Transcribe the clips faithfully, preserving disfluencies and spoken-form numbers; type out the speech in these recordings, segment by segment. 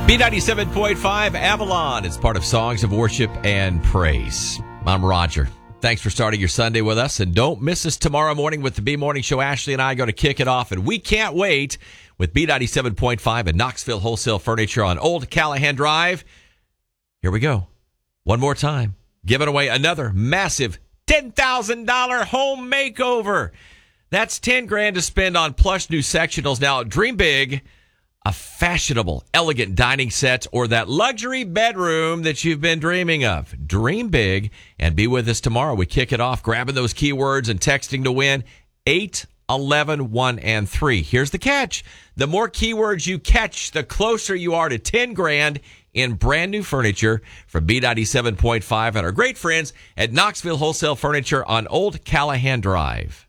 B ninety-seven point five Avalon is part of Songs of Worship and Praise. I'm Roger. Thanks for starting your Sunday with us, and don't miss us tomorrow morning with the B Morning Show. Ashley and I are going to kick it off, and we can't wait with B ninety-seven point five and Knoxville Wholesale Furniture on Old Callahan Drive. Here we go. One more time. Giving away another massive ten thousand dollars home makeover. That's ten grand to spend on plush new sectionals. Now, dream big. A fashionable, elegant dining set, or that luxury bedroom that you've been dreaming of. Dream big and be with us tomorrow. We kick it off, grabbing those keywords and texting to win eight, eleven, one, and three. Here's the catch. The more keywords you catch, the closer you are to ten grand in brand new furniture from B ninety-seven point five and our great friends at Knoxville Wholesale Furniture on Old Callahan Drive.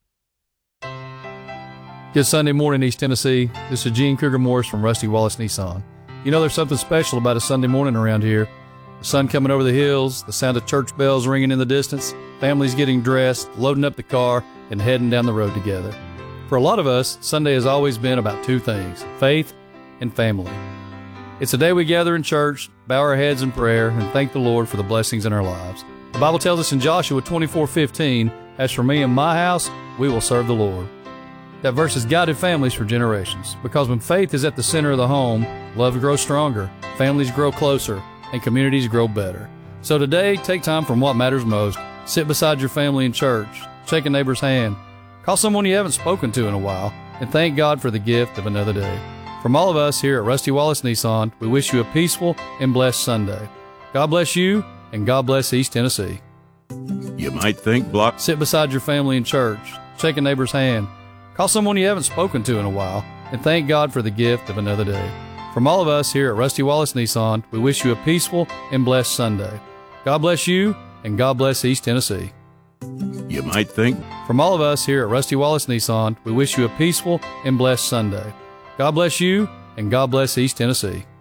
Good Sunday morning, East Tennessee. This is Gene Kruger Morris from Rusty Wallace Nissan. You know, there's something special about a Sunday morning around here. The sun coming over the hills, the sound of church bells ringing in the distance, families getting dressed, loading up the car, and heading down the road together. For a lot of us, Sunday has always been about two things, faith and family. It's a day we gather in church, bow our heads in prayer, and thank the Lord for the blessings in our lives. The Bible tells us in Joshua twenty-four fifteen, "As for me and my house, we will serve the Lord." That verse has guided families for generations, because when faith is at the center of the home, love grows stronger, families grow closer, and communities grow better. So today, take time from what matters most. Sit beside your family in church, shake a neighbor's hand, call someone you haven't spoken to in a while, and thank God for the gift of another day. From all of us here at Rusty Wallace Nissan, we wish you a peaceful and blessed Sunday. God bless you, and God bless East Tennessee. You might think block. Sit beside your family in church, shake a neighbor's hand, call someone you haven't spoken to in a while, and thank God for the gift of another day. From all of us here at Rusty Wallace Nissan, we wish you a peaceful and blessed Sunday. God bless you, and God bless East Tennessee. You might think. From all of us here at Rusty Wallace Nissan, we wish you a peaceful and blessed Sunday. God bless you, and God bless East Tennessee.